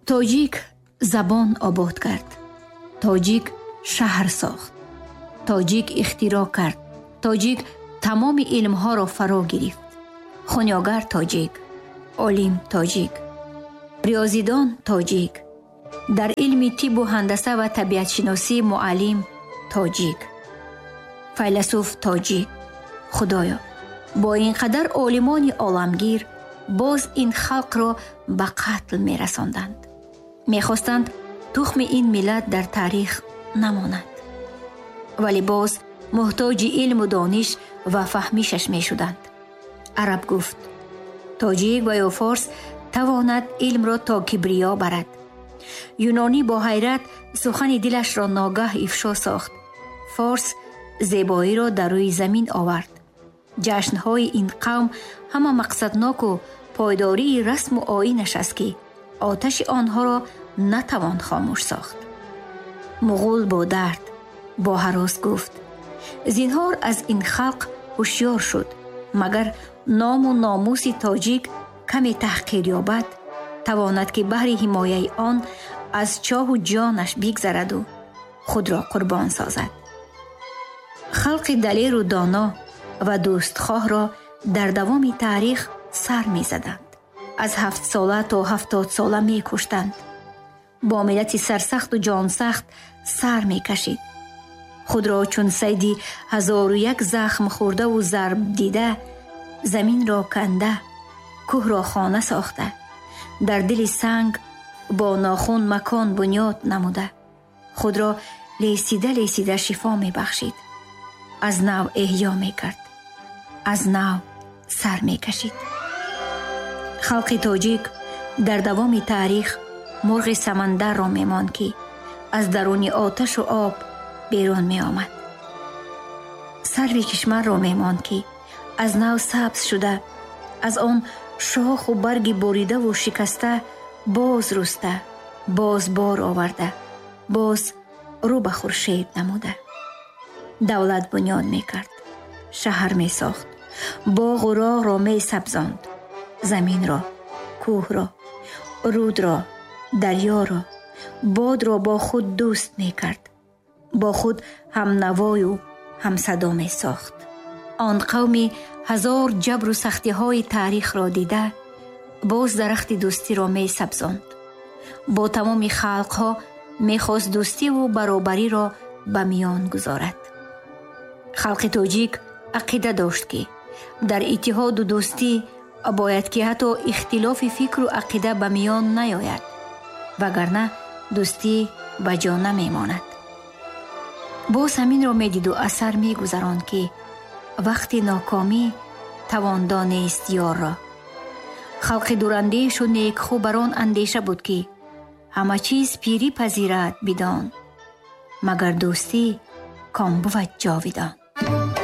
тоҷик забон обод кард, тоҷик шаҳр сохт, тоҷик ихтироъ кард, тоҷик тамоми илмҳоро фаро гирифт. хунёгар тоҷик, олим тоҷик, риёзидон тоҷик, дар илми тиббу ҳандаса ва табиатшиносӣ муаллим тоҷик, файласуф тоҷик. худоё, бо ин қадар олимони оламгир боз ин халқро ба қатл мерасонданд. мехостанд тухми ин миллат дар таърих намонад, вале боз муҳтоҷи илму дониш ва фаҳмишаш мешуданд. араб гуфт: тоҷик ва ё форс тавонад илмро то кибриё барад. юнонӣ бо ҳайрат сухани дилашро ногаҳ ифшо сохт. форс зебоиро дар рӯи замин овард. ҷашнҳои ин қавм ҳама мақсадноку пойдории расму оинаш аст, ки оташи онҳоро натавон хомӯш сохт. муғул бо дард, бо ҳарос гуфт: зинҳор аз ин халқ ҳушёр шуд, магар ному номуси тоҷик каме таҳқир ёбад, тавонад ки баҳри ҳимояи он аз чоҳу ҷонаш бигзараду худро қурбон созад. халқи далеру доно ва дӯстхоҳро дар давоми таърих сар мезаданд. аз 7 сола то 70 сола мекуштанд. бо миллати сарсахту ҷонсахт сар мекашид. худро чун сайди 1001 захм хӯрдаву зарб дида, заминро канда, кӯҳро хона сохта, дар дили санг бо нохун макон бунёд намуда, худро лесида лесида шифо мебахшид. аз нав эҳё мекард, аз нав сар мекашид. халқи тоҷик дар давоми таърих мурғи самандарро мемонд, ки аз даруни оташу об берун меомад. сарви кишмарро мемонд, ки аз нав сабз шуда, аз он шоху барги боридаву шикаста боз руста, боз бор оварда, боз рӯ ба хуршед намуда. давлат бунёд мекард, шаҳр месохт, боғу роғро месабзонд, заминро, кӯҳро, рудро, дарёро, бодро бо худ дӯст мекард, бо худ ҳамнавою ҳамсадо месохт. он қавми 1000 ҷабру сахтиҳои таърихро дида, боз дарахти дӯстиро месабзонд. бо тамоми халқҳо мехост дӯстиву баробариро ба миён гузорад. халқи тоҷик ақида дошт, ки дар иттиҳоду дӯстӣ бояд ки ҳатто ихтилофи фикру ақида ба миён наёяд, вагарна дӯстӣ ба ҷо намемонад. боз ҳаминро медиду асар мегузаронд, ки вақти нокомӣ тавон донест ёрро. халқи дурандешу некхӯ бар он андеша буд, ки ҳама чиз пирӣ пазирад бидон, магар дӯстӣ ком бувад ҷовидон.